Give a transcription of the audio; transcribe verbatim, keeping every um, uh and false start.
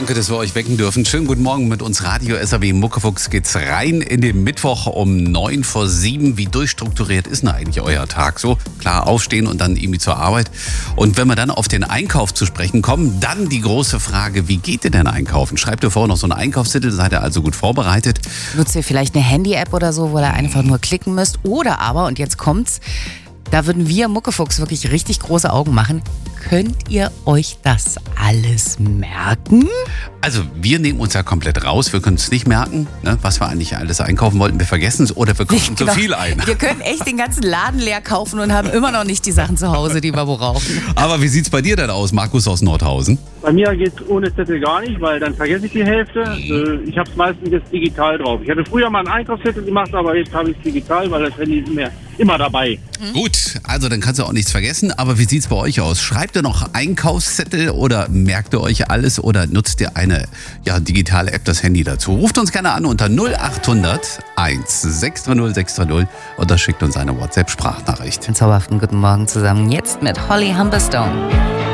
danke, dass wir euch wecken dürfen. Schönen guten Morgen mit uns Radio S R W Muckefuchs geht's rein in den Mittwoch um neun vor sieben. Wie durchstrukturiert ist denn eigentlich euer Tag? So klar aufstehen und dann irgendwie zur Arbeit. Und wenn wir dann auf den Einkauf zu sprechen kommen, dann die große Frage, wie geht ihr denn einkaufen? Schreibt ihr vorher noch so einen Einkaufszettel, seid ihr also gut vorbereitet? Nutzt ihr vielleicht eine Handy-App oder so, wo ihr einfach nur klicken müsst? Oder aber, und jetzt kommt's, da würden wir Muckefuchs wirklich richtig große Augen machen. Könnt ihr euch das alles merken? Also wir nehmen uns ja komplett raus. Wir können es nicht merken, ne, was wir eigentlich alles einkaufen wollten. Wir vergessen es oder wir kaufen zu Genau. viel ein. Wir können echt den ganzen Laden leer kaufen und haben immer noch nicht die Sachen zu Hause, die wir brauchen. Aber wie sieht's bei dir denn aus, Markus aus Nordhausen? Bei mir geht es ohne Zettel gar nicht, weil dann vergesse ich die Hälfte. Äh, Ich habe es meistens jetzt digital drauf. Ich hatte früher mal einen Einkaufszettel gemacht, aber jetzt habe ich es digital, weil das Handy ist mir immer dabei. Mhm. Gut, also dann kannst du auch nichts vergessen. Aber wie sieht's bei euch aus? Schreibt ihr noch Einkaufszettel oder merkt ihr euch alles oder nutzt ihr eine ja, digitale App, das Handy dazu? Ruft uns gerne an unter null acht hundert eins sechs drei null sechs drei null oder schickt uns eine WhatsApp-Sprachnachricht. Einen zauberhaften guten Morgen zusammen. Jetzt mit Holly Humberstone.